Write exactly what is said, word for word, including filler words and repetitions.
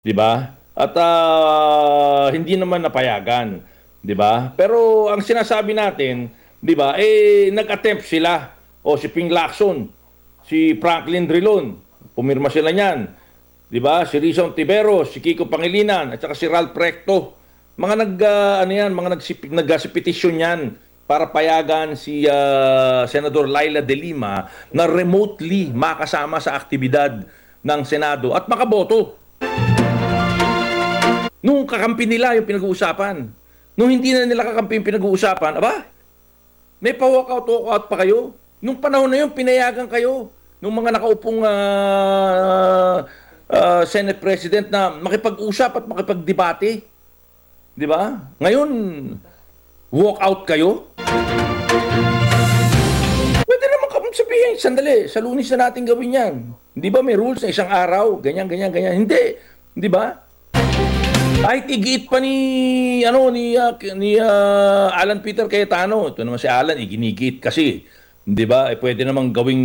'Di ba? At, ah, hindi naman napayagan, 'di ba? Pero ang sinasabi natin, 'di ba, eh, nag-attempt sila. O si Ping Lacson, si Franklin Drilon, pumirma sila niyan, 'di ba? Si Rizal Ontiveros, si Kiko Pangilinan, at saka si Ralph Recto. Mga nag ah, ano yan, mga nagsip nagsipetisyon yan para payagan si ah, Senador Laila De Lima na remotely makasama sa aktibidad ng Senado at makaboto. Nung kakampi nila yung pinag-uusapan. Nung hindi na nila kakampi yung pinag-uusapan, aba, may pa-walkout, walkout pa kayo. Nung panahon na yun, pinayagan kayo. Nung mga nakaupong uh, uh, Senate President na makipag-usap at makipag-debate. Di ba? Ngayon, walkout kayo. Pwede naman kapag sabihin, sandali, sa Lunes na natin gawin yan. Di ba may rules na isang araw, ganyan, ganyan, ganyan. Hindi. Di ba? Kahit igiit pa ni ano ni uh, ni uh, Alan Peter Cayetano. Ito naman si Alan, iginigit kasi, 'di ba? Eh, pwede namang gawing